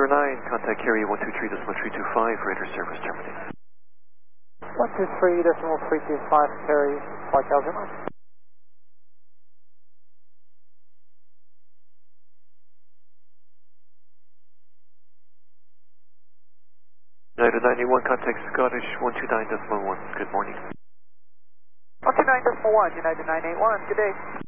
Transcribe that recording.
contact carrier 123.325, radar service terminated. 123.325, carry, flight Algernon. United 91, contact Scottish 129.1, good morning. 129.1, United 981, good day.